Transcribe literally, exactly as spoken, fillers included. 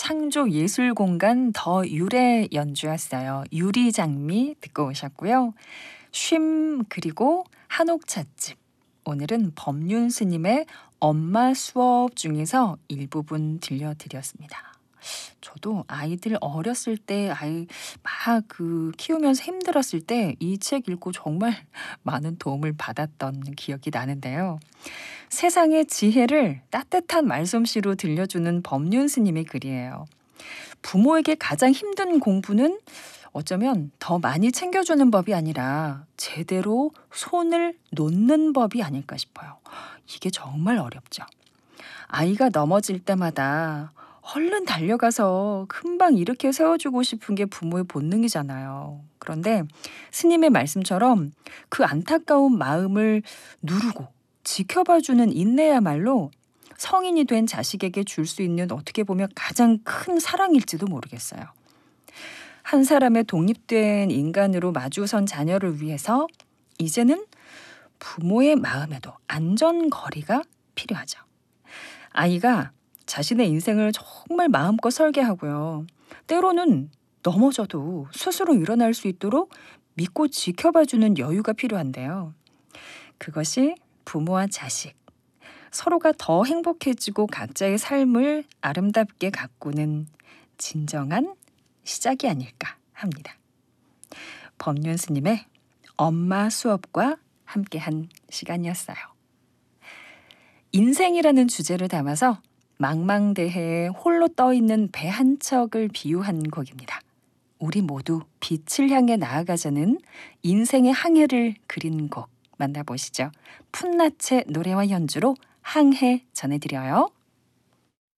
창조예술공간 더 유래 연주였어요. 유리장미 듣고 오셨고요. 쉼 그리고 한옥찻집. 오늘은 법륜 스님의 엄마 수업 중에서 일부분 들려드렸습니다. 저도 아이들 어렸을 때 아이 막 그 키우면서 힘들었을 때 이 책 읽고 정말 많은 도움을 받았던 기억이 나는데요. 세상의 지혜를 따뜻한 말솜씨로 들려주는 법륜 스님의 글이에요. 부모에게 가장 힘든 공부는 어쩌면 더 많이 챙겨주는 법이 아니라 제대로 손을 놓는 법이 아닐까 싶어요. 이게 정말 어렵죠. 아이가 넘어질 때마다 얼른 달려가서 금방 일으켜 세워주고 싶은 게 부모의 본능이잖아요. 그런데 스님의 말씀처럼 그 안타까운 마음을 누르고 지켜봐주는 인내야말로 성인이 된 자식에게 줄 수 있는 어떻게 보면 가장 큰 사랑일지도 모르겠어요. 한 사람의 독립된 인간으로 마주선 자녀를 위해서 이제는 부모의 마음에도 안전거리가 필요하죠. 아이가 자신의 인생을 정말 마음껏 설계하고요. 때로는 넘어져도 스스로 일어날 수 있도록 믿고 지켜봐주는 여유가 필요한데요. 그것이 부모와 자식, 서로가 더 행복해지고 각자의 삶을 아름답게 가꾸는 진정한 시작이 아닐까 합니다. 법륜 스님의 엄마 수업과 함께한 시간이었어요. 인생이라는 주제를 담아서 망망대해에 홀로 떠있는 배 한 척을 비유한 곡입니다. 우리 모두 빛을 향해 나아가자는 인생의 항해를 그린 곡 만나보시죠. 풋나체 노래와 연주로 항해 전해드려요.